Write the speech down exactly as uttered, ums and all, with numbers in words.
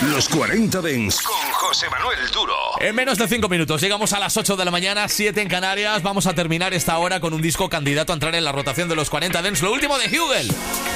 Los cuarenta Dance con José Manuel Duro. En menos de cinco minutos llegamos a las ocho de la mañana, siete en Canarias. Vamos a terminar esta hora con un disco candidato a entrar en la rotación de los cuarenta Dance, lo último de Hugel.